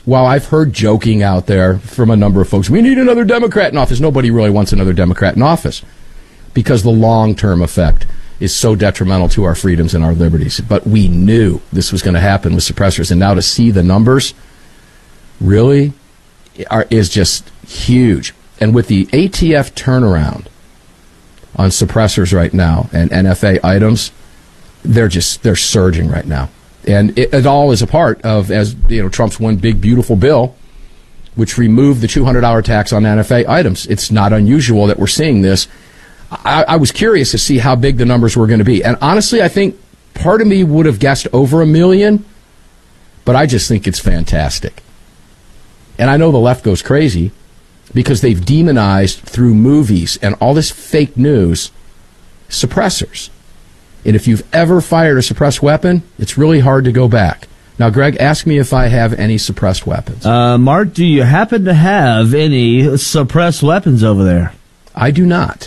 while I've heard joking out there from a number of folks, we need another Democrat in office, nobody really wants another Democrat in office because the long-term effect is so detrimental to our freedoms and our liberties. But we knew this was going to happen with suppressors, and now to see the numbers really is just huge. And with the ATF turnaround on suppressors right now and NFA items, they're surging right now. And it all is a part of, as you know, Trump's one big beautiful bill, which removed the $200 tax on NFA items. It's not unusual that we're seeing this. I was curious to see how big the numbers were going to be. And honestly, I think part of me would have guessed over 1 million, but I just think it's fantastic. And I know the left goes crazy because they've demonized through movies and all this fake news suppressors. And if you've ever fired a suppressed weapon, it's really hard to go back. Now, Greg, ask me if I have any suppressed weapons. Mark, do you happen to have any suppressed weapons over there? I do not.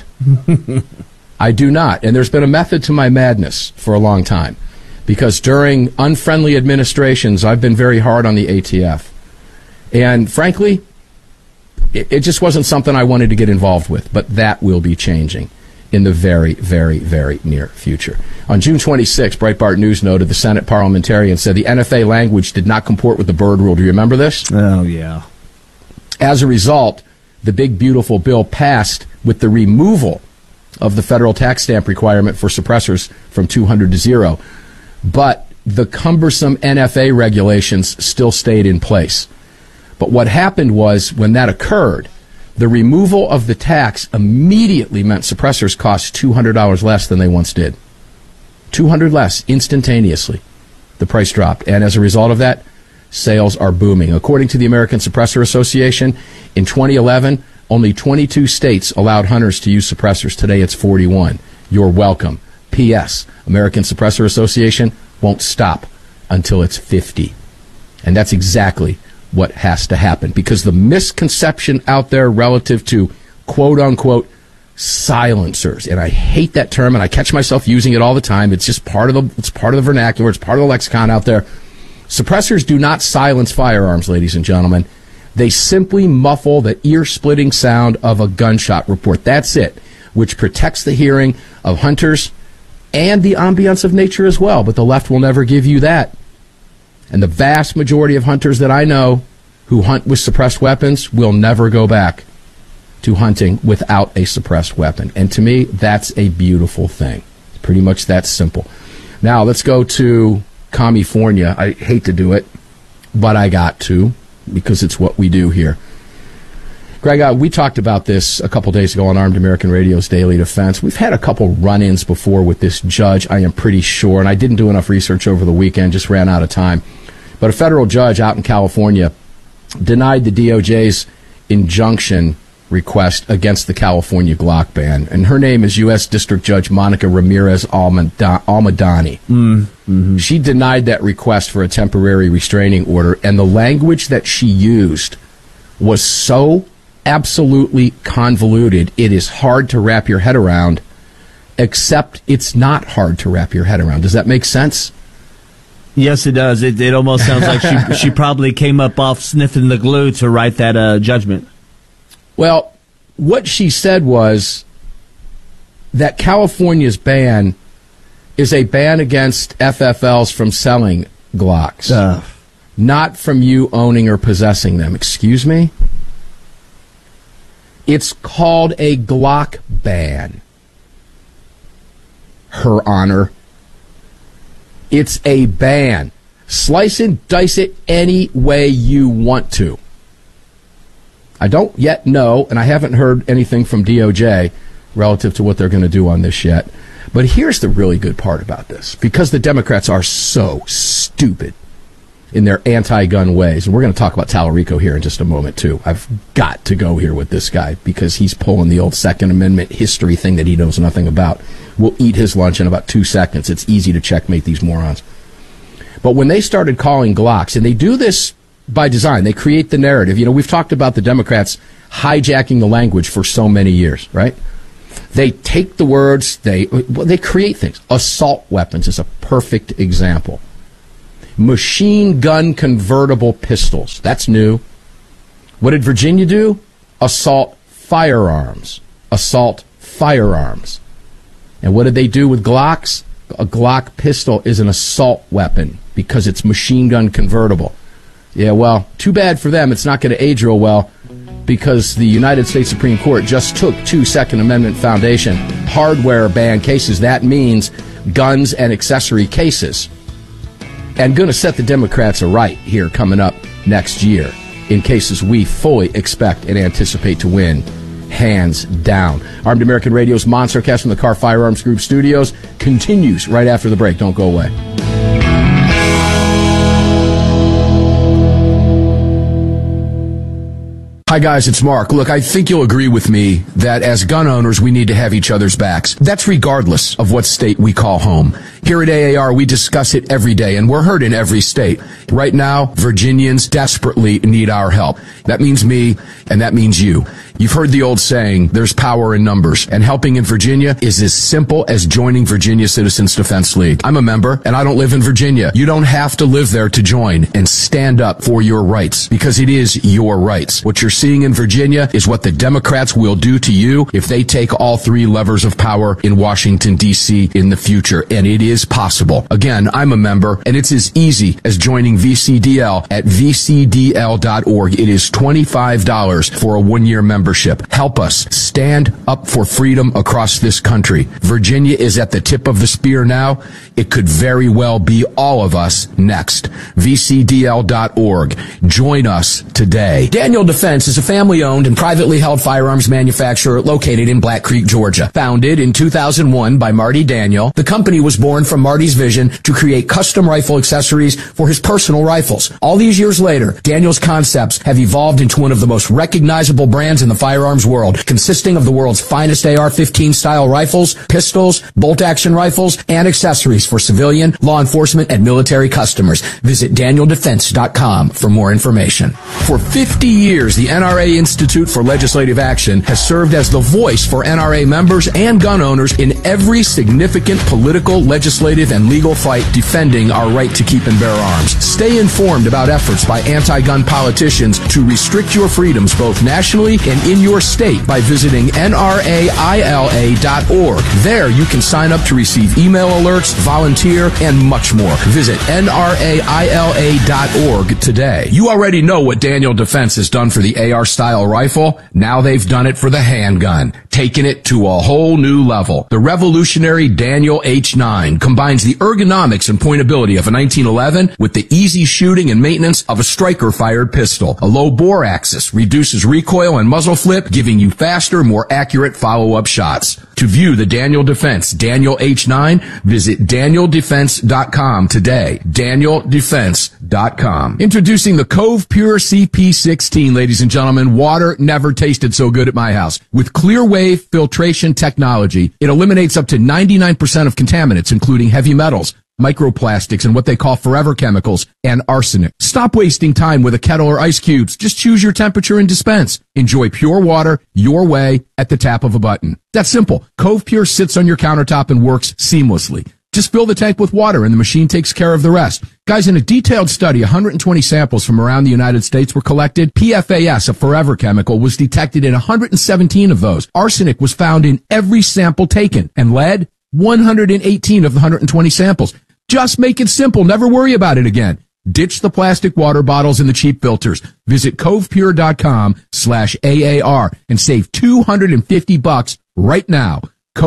I do not. And there's been a method to my madness for a long time. Because during unfriendly administrations, I've been very hard on the ATF. And frankly, it just wasn't something I wanted to get involved with. But that will be changing in the very, very, very near future. On June 26, Breitbart News noted the Senate parliamentarian said the NFA language did not comport with the Byrd Rule. Do you remember this? Oh, yeah. As a result, the big, beautiful bill passed with the removal of the federal tax stamp requirement for suppressors from 200 to 0. But the cumbersome NFA regulations still stayed in place. But what happened was, when that occurred, the removal of the tax immediately meant suppressors cost $200 less than they once did. $200 less, instantaneously. The price dropped. And as a result of that, sales are booming. According to the American Suppressor Association, in 2011, only 22 states allowed hunters to use suppressors. Today it's 41. You're welcome. P.S. American Suppressor Association won't stop until it's 50. And that's exactly what has to happen, because the misconception out there relative to quote-unquote silencers, and I hate that term, and I catch myself using it all the time. It's just part of the vernacular. It's part of the lexicon out there. Suppressors do not silence firearms, ladies and gentlemen. They simply muffle the ear-splitting sound of a gunshot report. That's it, which protects the hearing of hunters and the ambience of nature as well. But the left will never give you that. And the vast majority of hunters that I know who hunt with suppressed weapons will never go back to hunting without a suppressed weapon. And to me, that's a beautiful thing. It's pretty much that simple. Now, let's go to California. I hate to do it, but I got to, because it's what we do here. Greg, we talked about this a couple days ago on Armed American Radio's Daily Defense. We've had a couple run-ins before with this judge, I am pretty sure, and I didn't do enough research over the weekend, just ran out of time. But a federal judge out in California denied the DOJ's injunction request against the California Glock ban. And her name is U.S. District Judge Monica Ramirez Almadani. Mm-hmm. She denied that request for a temporary restraining order, and the language that she used was so absolutely convoluted, it is hard to wrap your head around, except it's not hard to wrap your head around. Does that make sense? Yes, it does. It almost sounds like she probably came up off sniffing the glue to write that judgment. Well, what she said was that California's ban is a ban against FFLs from selling Glocks, not from you owning or possessing them. Excuse me? It's called a Glock ban, Her Honor. It's a ban. Slice and dice it any way you want to. I don't yet know, and I haven't heard anything from DOJ relative to what they're going to do on this yet. But here's the really good part about this. Because the Democrats are so stupid in their anti-gun ways, and we're going to talk about Tallarico here in just a moment, too. I've got to go here with this guy because he's pulling the old Second Amendment history thing that he knows nothing about. We'll eat his lunch in about 2 seconds. It's easy to checkmate these morons. But when they started calling Glocks, and they do this by design, they create the narrative. You know, we've talked about the Democrats hijacking the language for so many years, right? They take the words, they create things. Assault weapons is a perfect example. Machine gun convertible pistols. That's new. What did Virginia do? Assault firearms. Assault firearms. And what did they do with Glocks? A Glock pistol is an assault weapon because it's machine gun convertible. Yeah, well, too bad for them. It's not going to age real well because the United States Supreme Court just took 2 Second Amendment Foundation hardware ban cases. That means guns and accessory cases. And going to set the Democrats aright here coming up next year in cases we fully expect and anticipate to win, hands down. Armed American Radio's Monstercast from the Carr Firearms Group studios continues right after the break. Don't go away. Hi guys, it's Mark. Look, I think you'll agree with me that as gun owners, we need to have each other's backs. That's regardless of what state we call home. Here at AAR, we discuss it every day, and we're heard in every state. Right now, Virginians desperately need our help. That means me, and that means you. You've heard the old saying, there's power in numbers, and helping in Virginia is as simple as joining Virginia Citizens Defense League. I'm a member, and I don't live in Virginia. You don't have to live there to join and stand up for your rights, because it is your rights. What you're seeing in Virginia is what the Democrats will do to you if they take all 3 levers of power in Washington, D.C. in the future, and it is possible. Again, I'm a member, and it's as easy as joining VCDL at vcdl.org. It is $25 for a 1-year membership. Help us stand up for freedom across this country. Virginia is at the tip of the spear now. It could very well be all of us next. VCDL.org. Join us today. Daniel Defense is a family-owned and privately held firearms manufacturer located in Black Creek, Georgia. Founded in 2001 by Marty Daniel, the company was born from Marty's vision to create custom rifle accessories for his personal rifles. All these years later, Daniel's concepts have evolved into one of the most recognizable brands in the firearms world, consisting of the world's finest AR-15 style rifles, pistols, bolt-action rifles, and accessories for civilian, law enforcement, and military customers. Visit DanielDefense.com for more information. For 50 years, the NRA Institute for Legislative Action has served as the voice for NRA members and gun owners in every significant political, legislative, and legal fight defending our right to keep and bear arms. Stay informed about efforts by anti-gun politicians to restrict your freedoms both nationally and in your state by visiting nraila.org. There you can sign up to receive email alerts, volunteer, and much more. Visit nraila.org today. You already know what Daniel Defense has done for the AR-style rifle. Now they've done it for the handgun, taking it to a whole new level. The revolutionary Daniel H9 combines the ergonomics and pointability of a 1911 with the easy shooting and maintenance of a striker-fired pistol. A low bore axis reduces recoil and muzzle flip, giving you faster, more accurate follow-up shots. To view the Daniel Defense Daniel H9, visit DanielDefense.com today. DanielDefense.com. Introducing the Cove Pure CP16, ladies and gentlemen. Water never tasted so good at my house. With clear wave filtration technology, it eliminates up to 99% of contaminants, including heavy metals, microplastics, and what they call forever chemicals, and arsenic. Stop wasting time with a kettle or ice cubes. Just choose your temperature and dispense. Enjoy pure water your way at the tap of a button. That's simple. Cove Pure sits on your countertop and works seamlessly. Just fill the tank with water and the machine takes care of the rest. Guys, in a detailed study, 120 samples from around the United States were collected. PFAS, a forever chemical, was detected in 117 of those. Arsenic was found in every sample taken, and lead, 118 of the 120 samples. Just make it simple. Never worry about it again. Ditch the plastic water bottles and the cheap filters. Visit covepure.com/AAR and save $250 right now.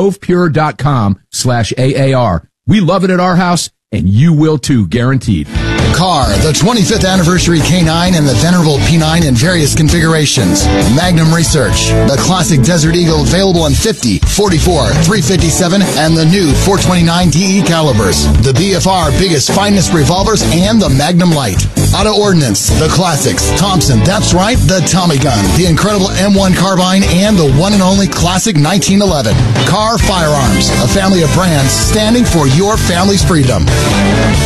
covepure.com/AAR. We love it at our house, and you will too, guaranteed. Carr, the 25th anniversary K9 and the venerable P9 in various configurations. Magnum Research, the classic Desert Eagle available in 50, 44, 357, and the new 429 DE calibers. The BFR biggest finest revolvers and the Magnum Light. Auto Ordnance, the classics. Thompson, that's right, the Tommy gun, the incredible M1 carbine, and the one and only classic 1911. Carr Firearms, a family of brands standing for your family's freedom.